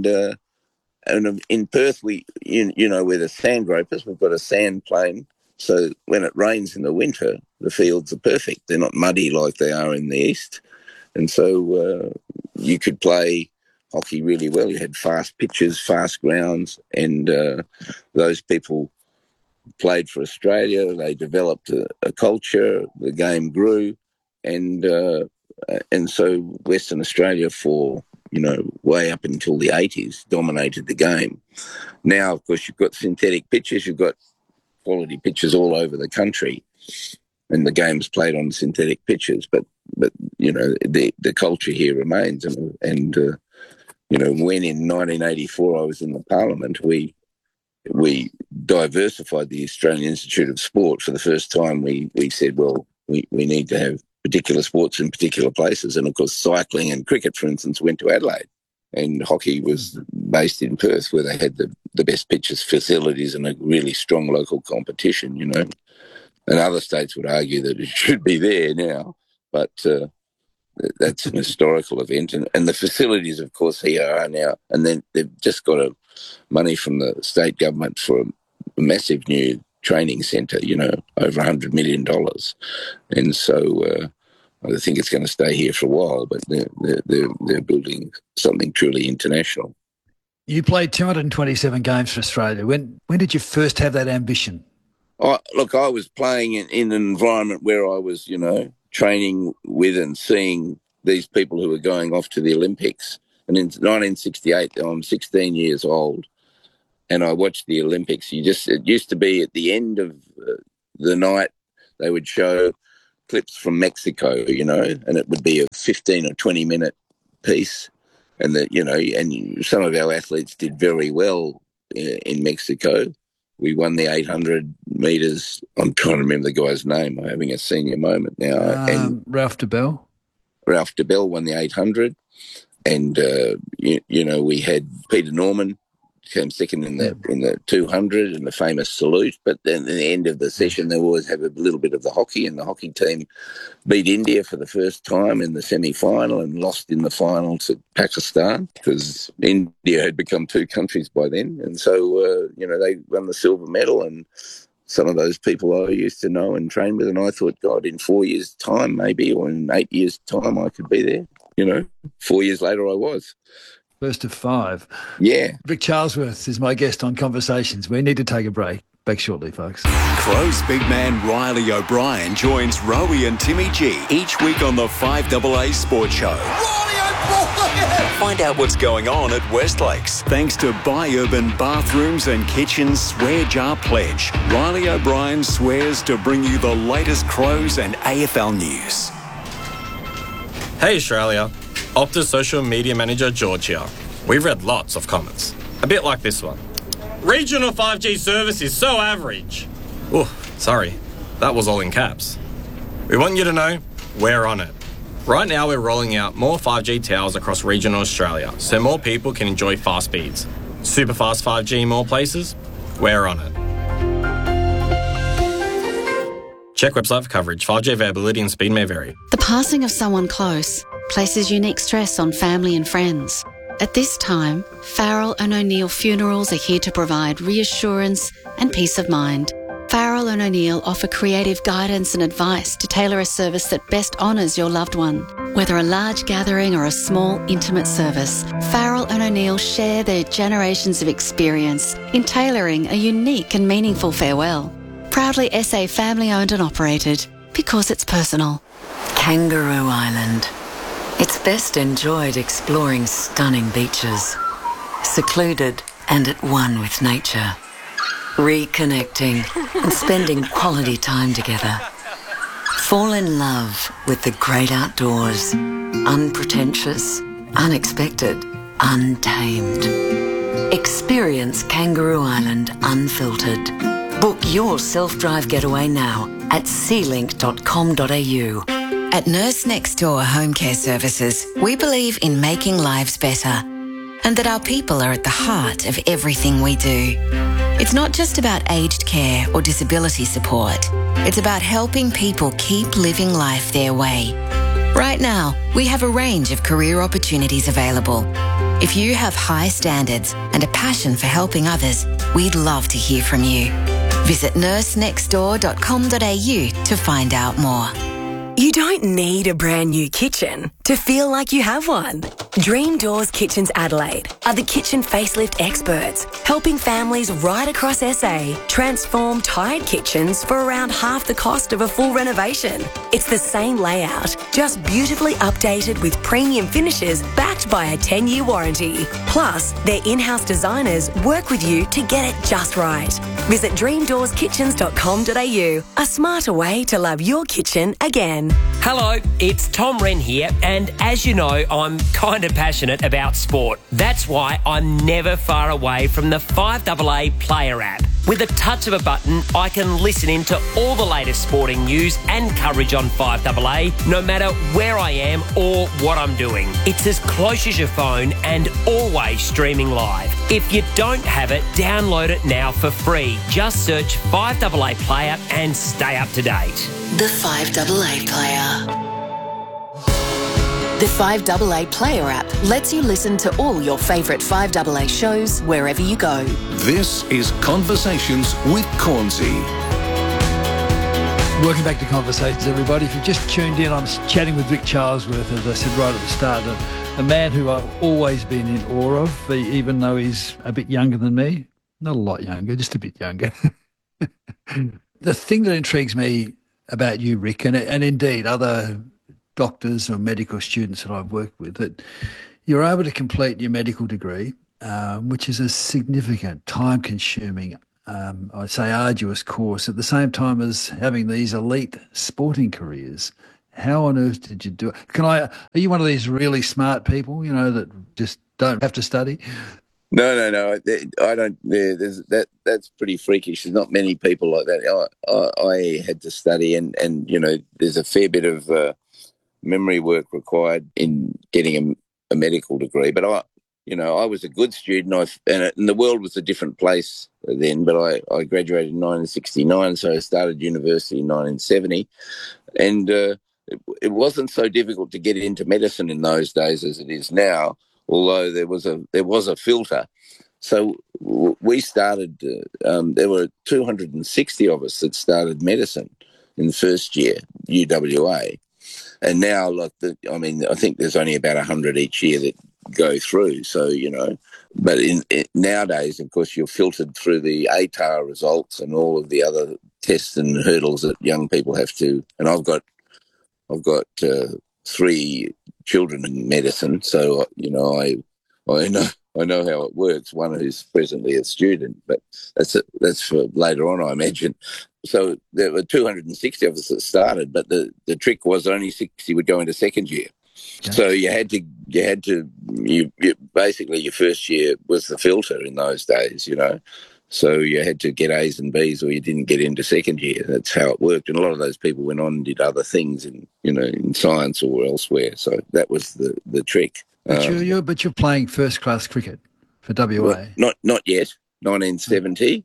S30: in Perth, you know, we're the sand gropers. We've got a sand plain. So when it rains in the winter, the fields are perfect. They're not muddy like they are in the east. And so you could play hockey really well. You had fast pitches, fast grounds, and those people played for Australia. They developed a culture. The game grew, and so Western Australia for, you know, way up until the 80s dominated the game. Now, of course, you've got synthetic pitches. You've got quality pitches all over the country, and the game's played on synthetic pitches. But you know, the culture here remains, and you know, when in 1984 I was in the Parliament, we diversified the Australian Institute of Sport. For the first time, we said, well, we need to have particular sports in particular places. And, of course, cycling and cricket, for instance, went to Adelaide. And hockey was based in Perth, where they had the best pitches, facilities, and a really strong local competition, you know. And other states would argue that it should be there now. But that's an historical event, and the facilities, of course, here are now, and then they've just got money from the state government for a massive new training centre, over $100 million. And so I think it's going to stay here for a while, but they're building something truly international.
S29: You played 227 games for Australia. When did you first have that ambition?
S30: Look, I was playing in an environment where I was, training with and seeing these people who were going off to the Olympics. And in 1968, I'm 16 years old, and I watched the Olympics. It used to be at the end of the night, they would show clips from Mexico, and it would be a 15 or 20-minute piece. And and some of our athletes did very well in Mexico. We won the 800 metres. I'm trying to remember the guy's name. I'm having a senior moment now. And
S29: Ralph DeBell.
S30: Ralph DeBell won the 800. And, we had Peter Norman came second in the 200 and the famous salute. But then at the end of the session, they always have a little bit of the hockey, and the hockey team beat India for the first time in the semi-final and lost in the final to Pakistan because India had become two countries by then. And so, they won the silver medal, and some of those people I used to know and train with, and I thought, God, in 4 years' time maybe, or in 8 years' time I could be there. 4 years later I was.
S29: First of 5.
S30: Yeah.
S29: Rick Charlesworth is my guest on Conversations. We need to take a break. Back shortly, folks.
S11: Crows big man Riley O'Brien joins Rowie and Timmy G each week on the 5AA Sports Show. Find out what's going on at Westlakes. Thanks to Buy Urban Bathrooms and Kitchens Swear Jar Pledge. Riley O'Brien swears to bring you the latest Crows and AFL news.
S15: Hey Australia, Optus social media manager George here. We've read lots of comments, a bit like this one. Regional 5G service is so average. Oh, sorry, that was all in caps. We want you to know we're on it. Right now we're rolling out more 5G towers across regional Australia so more people can enjoy fast speeds. Super fast 5G in more places? We're on it. Check website for coverage. 5G availability and speed may vary.
S16: The passing of someone close places unique stress on family and friends. At this time, Farrell and O'Neill Funerals are here to provide reassurance and peace of mind. Farrell and O'Neill offer creative guidance and advice to tailor a service that best honours your loved one. Whether a large gathering or a small, intimate service, Farrell and O'Neill share their generations of experience in tailoring a unique and meaningful farewell. Proudly SA family-owned and operated, because it's personal.
S17: Kangaroo Island. It's best enjoyed exploring stunning beaches, secluded and at one with nature, reconnecting and spending quality time together. Fall in love with the great outdoors, unpretentious, unexpected, untamed. Experience Kangaroo Island unfiltered. Book your self-drive getaway now at sealink.com.au.
S18: At Nurse Next Door Home Care Services, we believe in making lives better and that our people are at the heart of everything we do. It's not just about aged care or disability support. It's about helping people keep living life their way. Right now, we have a range of career opportunities available. If you have high standards and a passion for helping others, we'd love to hear from you. Visit nursenextdoor.com.au to find out more.
S19: You don't need a brand new kitchen to feel like you have one. Dream Doors Kitchens Adelaide are the kitchen facelift experts, helping families right across SA transform tired kitchens for around half the cost of a full renovation. It's the same layout, just beautifully updated with premium finishes backed by a 10-year warranty. Plus, their in-house designers work with you to get it just right. Visit dreamdoorskitchens.com.au, a smarter way to love your kitchen again.
S20: Hello, it's Tom Wren here, and as you know, I'm kind of passionate about sport. That's why I'm never far away from the 5AA Player app. With a touch of a button, I can listen in to all the latest sporting news and coverage on 5AA, no matter where I am or what I'm doing. It's as close as your phone and always streaming live. If you don't have it, download it now for free. Just search 5AA Player and stay up to date.
S18: The 5AA Player.
S14: The 5AA Player app lets you listen to all your favourite 5AA shows wherever you go.
S10: This is Conversations with Cornsey.
S29: Welcome back to Conversations, everybody. If you've just tuned in, I'm chatting with Rick Charlesworth, as I said right at the start, a man who I've always been in awe of, even though he's a bit younger than me. Not a lot younger, just a bit younger. The thing that intrigues me about you, Rick, and indeed other doctors or medical students that I've worked with, that you're able to complete your medical degree, which is a significant, time-consuming, I'd say arduous course, at the same time as having these elite sporting careers. How on earth did you do it? Are you one of these really smart people, that just don't have to study?
S30: No. I don't. That's pretty freakish. There's not many people like that. I had to study, and there's a fair bit of memory work required in getting a medical degree. But I was a good student. And the world was a different place then. But I graduated in 1969, so I started university in 1970, and it wasn't so difficult to get into medicine in those days as it is now. Although there was a filter. So we started, there were 260 of us that started medicine in the first year, UWA. And now, I think there's only about 100 each year that go through. So, but nowadays, of course, you're filtered through the ATAR results and all of the other tests and hurdles that young people have to. And I've got 3 children in medicine, so I know how it works. One who's presently a student, but that's for later on, I imagine. So there were 260 of us that started, but the trick was only 60 would go into second year. Okay. So you basically your first year was the filter in those days, So you had to get A's and B's or you didn't get into second year. That's how it worked. And a lot of those people went on and did other things in science or elsewhere. So that was the trick.
S29: But you're playing first class cricket for WA.
S30: Well, not yet. 1970.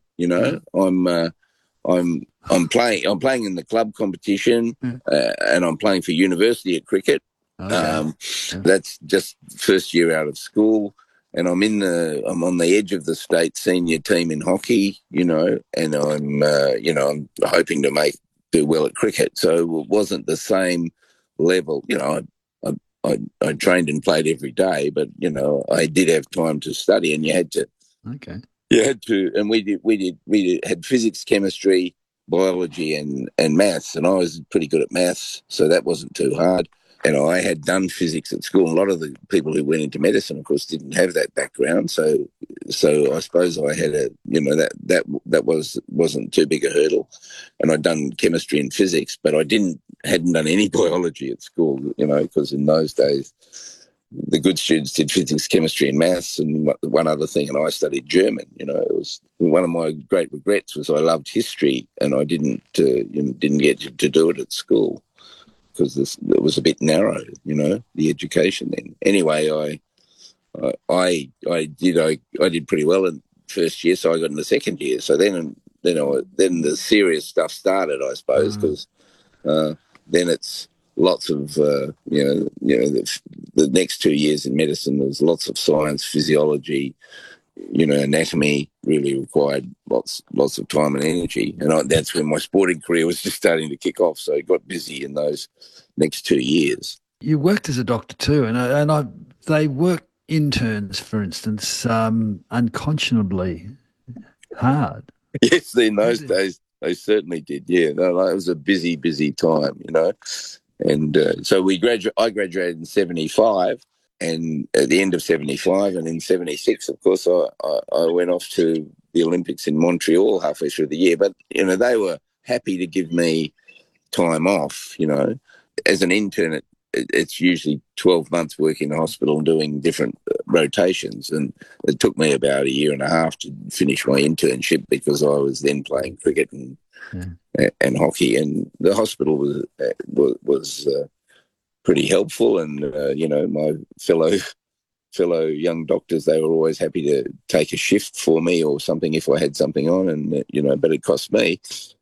S30: I'm playing in the club competition, and I'm playing for university at cricket. Okay. That's just first year out of school. And I'm on the edge of the state senior team in hockey, and I'm hoping to do well at cricket. So it wasn't the same level. I trained and played every day, but I did have time to study, and you had to.
S29: Okay.
S30: You had to, and we had physics, chemistry, biology, and maths, and I was pretty good at maths, so that wasn't too hard. And I had done physics at school. A lot of the people who went into medicine, of course, didn't have that background. So I suppose I had that wasn't too big a hurdle. And I'd done chemistry and physics, but I hadn't done any biology at school, because in those days the good students did physics, chemistry, and maths, and one other thing. And I studied German. It was one of my great regrets was I loved history, and I didn't get to do it at school, because it was a bit narrow, the education then. Anyway, I did pretty well in first year, so I got in the second year. So then the serious stuff started, I suppose, because then it's lots of the next 2 years in medicine. There was lots of science, physiology, anatomy really required lots of time and energy. And that's when my sporting career was just starting to kick off. So I got busy in those next 2 years.
S29: You worked as a doctor too, and they work interns, for instance, unconscionably hard.
S30: Yes, in those days they certainly did. Yeah, it was a busy time, And so I graduated in 75. And at the end of 75 and in 76, of course, I went off to the Olympics in Montreal halfway through the year. But, they were happy to give me time off, As an intern, it's usually 12 months working in the hospital and doing different rotations. And it took me about a year and a half to finish my internship because I was then playing cricket and hockey. And the hospital was pretty helpful, and my fellow young doctors, they were always happy to take a shift for me or something if I had something on, and but it cost me.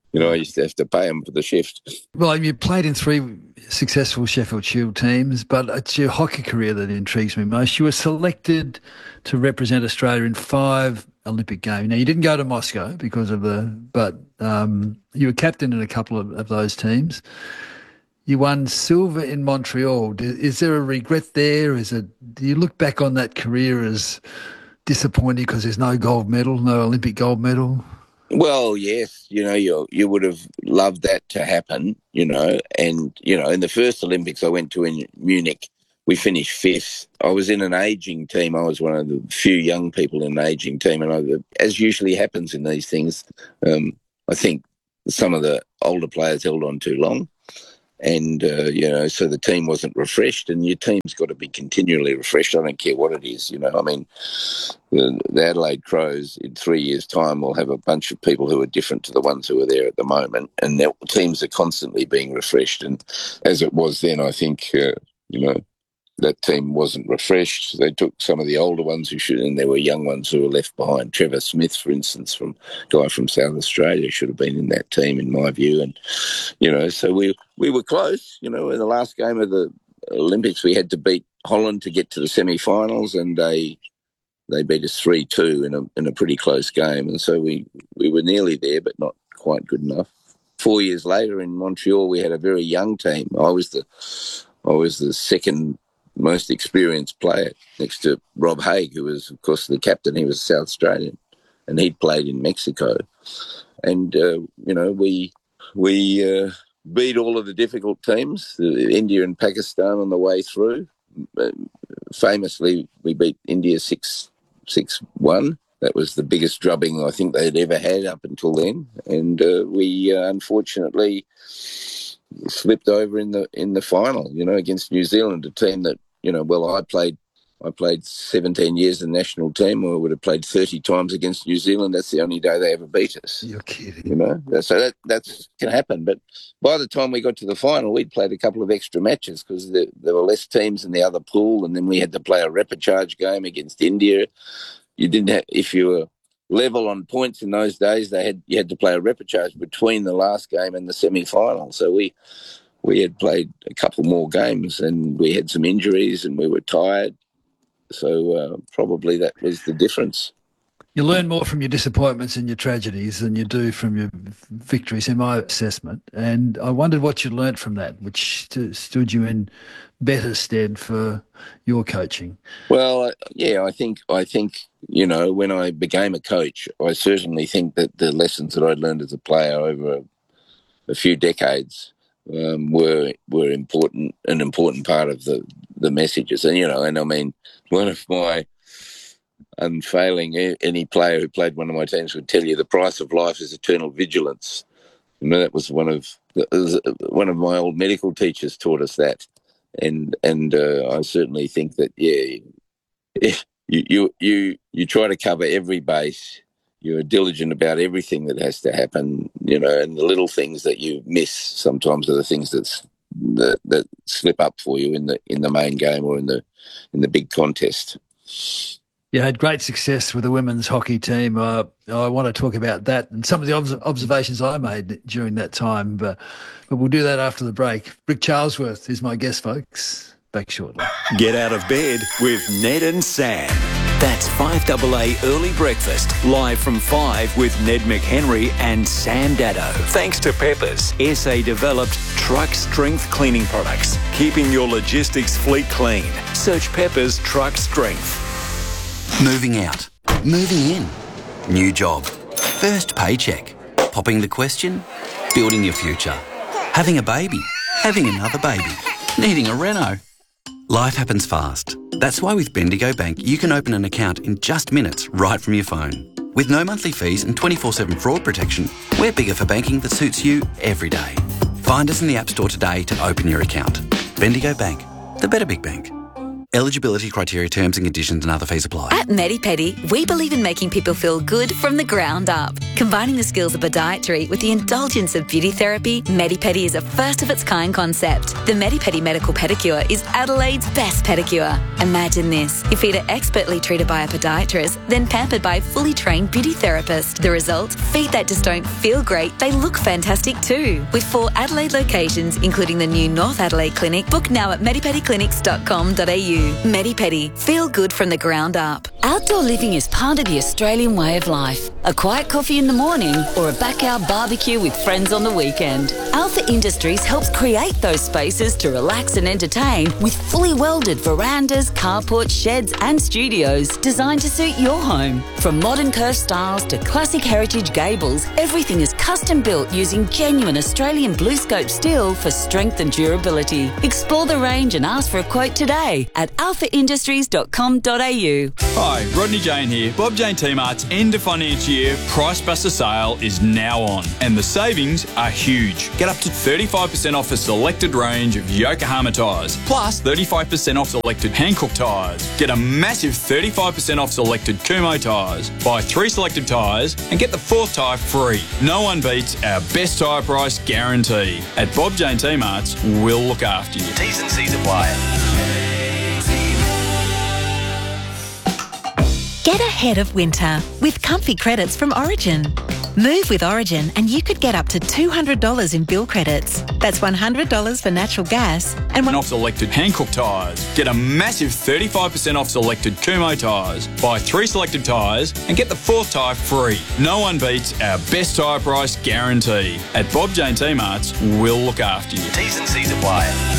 S30: I used to have to pay them for the shift.
S29: Well, you played in 3 successful Sheffield Shield teams, but it's your hockey career that intrigues me most. You were selected to represent Australia in 5 Olympic Games. Now, you didn't go to Moscow but you were captain in a couple of those teams. You won silver in Montreal. Is there a regret there? Do you look back on that career as disappointing because there's no Olympic gold medal?
S30: Well, yes, you would have loved that to happen, and, in the first Olympics I went to in Munich, we finished 5th. I was in an ageing team. I was one of the few young people in an ageing team, and as usually happens in these things, I think some of the older players held on too long. And, so the team wasn't refreshed, and your team's got to be continually refreshed. I don't care what it is, I mean, the Adelaide Crows in 3 years' time will have a bunch of people who are different to the ones who are there at the moment, and their teams are constantly being refreshed. And as it was then, I think, that team wasn't refreshed. They took some of the older ones who should, and there were young ones who were left behind. Trevor Smith, for instance, guy from South Australia, should have been in that team, in my view. And, so we were close. In the last game of the Olympics, we had to beat Holland to get to the semi-finals, and they beat us 3-2 in a pretty close game. And so we were nearly there, but not quite good enough. 4 years later in Montreal, we had a very young team. I was the second most experienced player next to Rob Haig, who was, of course, the captain. He was South Australian, and he'd played in Mexico. And, we beat all of the difficult teams, India and Pakistan on the way through. Famously, we beat India 6-1. That was the biggest drubbing I think they'd ever had up until then. And we unfortunately slipped over in the final, against New Zealand, a team that, I played 17 years in the national team. I would have played 30 times against New Zealand. That's the only day they ever beat us.
S29: You're kidding.
S30: So that can happen. But by the time we got to the final, we'd played a couple of extra matches because there were less teams in the other pool, and then we had to play a repechage game against India. You didn't have, if you were level on points in those days, you had to play a repechage between the last game and the semi-final. So we had played a couple more games, and we had some injuries, and we were tired. So probably that was the difference.
S29: You learn more from your disappointments and your tragedies than you do from your victories, in my assessment. And I wondered what you learnt from that, which stood you in better stead for your coaching.
S30: Well, I think when I became a coach, I certainly think that the lessons that I'd learned as a player over a few decades were important, an important part of the messages. And I mean, one of my unfailing, any player who played one of my teams would tell you, the price of life is eternal vigilance. That was one of my old medical teachers taught us that, and I certainly think that you try to cover every base. You're diligent about everything that has to happen, and the little things that you miss sometimes are the things that slip up for you in the main game or in the big contest.
S29: You had great success with the women's hockey team. I want to talk about that and some of the observations I made during that time, but we'll do that after the break. Rick Charlesworth is my guest, folks. Back shortly.
S11: Get out of bed with Ned and Sam. That's 5AA Early Breakfast, live from 5 with Ned McHenry and Sam Daddo. Thanks to Peppers, SA-developed truck strength cleaning products, keeping your logistics fleet clean. Search Peppers Truck Strength.
S4: Moving out. Moving in. New job. First paycheck. Popping the question. Building your future. Having a baby. Having another baby. Needing a reno. Life happens fast. That's why with Bendigo Bank, you can open an account in just minutes right from your phone. With no monthly fees and 24/7 fraud protection, we're bigger for banking that suits you every day. Find us in the App Store today to open your account. Bendigo Bank, the better big bank. Eligibility criteria, terms and conditions and other fees apply.
S5: At MediPedi, we believe in making people feel good from the ground up. Combining the skills of podiatry with the indulgence of beauty therapy, MediPedi is a first-of-its-kind concept. The MediPedi Medical Pedicure is Adelaide's best pedicure. Imagine this. Your feet are expertly treated by a podiatrist, then pampered by a fully trained beauty therapist. The result? Feet that just don't feel great, they look fantastic too. With 4 Adelaide locations, including the new North Adelaide Clinic, book now at medipediclinics.com.au. MediPedi. Feel good from the ground up.
S7: Outdoor living is part of the Australian way of life. A quiet coffee in the morning or a backyard barbecue with friends on the weekend. Alpha Industries helps create those spaces to relax and entertain with fully welded verandas, carports, sheds and studios designed to suit your home. From modern curved styles to classic heritage gables, everything is custom built using genuine Australian BlueScope steel for strength and durability. Explore the range and ask for a quote today at alphaindustries.com.au.
S8: Hi, Rodney Jane here. Bob Jane T-Mart's end of financial year Price Buster sale is now on and the savings are huge. Get up to 35% off a selected range of Yokohama tyres, plus 35% off selected Hankook tyres. Get a massive 35% off selected Kumho tyres. Buy 3 selected tyres and get the 4th tyre free. No one beats our best tyre price guarantee. At Bob Jane T-Mart's, we'll look after you.
S22: T's and C's apply.
S23: Get ahead of winter with comfy credits from Origin. Move with Origin and you could get up to $200 in bill credits. That's $100 for natural gas and
S8: off selected Hankook tyres. Get a massive 35% off selected Kumho tyres. Buy 3 selected tyres and get the 4th tyre free. No one beats our best tyre price guarantee. At Bob Jane T-Mart's, we'll look after you.
S22: T's and C's apply.